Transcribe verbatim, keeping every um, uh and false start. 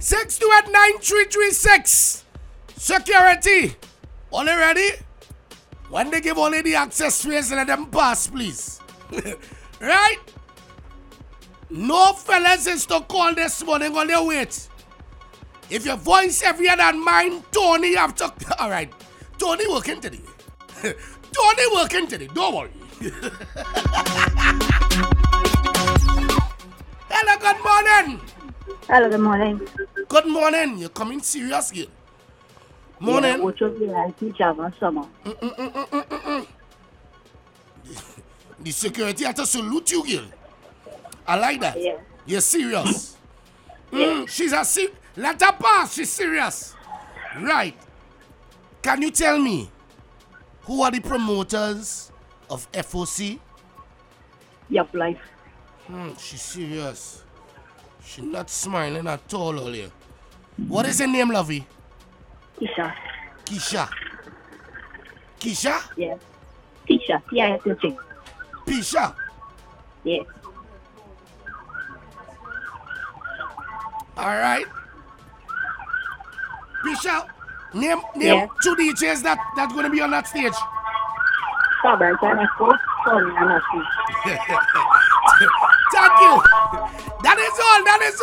six two eight nine three three six. Security. All ready? When they give only the access space, let them pass, please. Right? No fellas is to call this morning on their wait. If your voice heavier than mine, Tony have to... All right. Tony working today. Tony working today. Don't worry. Hello, good morning. Hello, good morning. Good morning. You're coming serious here. Morning. Yeah, summer. The security had to salute you, girl. I like that. Yeah. You're serious. Mm, she's a ser- Let her pass. She's serious. Right. Can you tell me who are the promoters of F O C? Yup, life. Hmm, she's serious. She's not smiling at all earlier. What is her name, Lovey? Keisha. Keisha. Keisha? Yeah. Keisha. Yeah, yes, yes. Keisha. Yeah. All right. Keisha, name name Yeah. two D Js that that's going to be on that stage. Stubborn, and I go, sorry, I'm not. Thank you. That is all. That is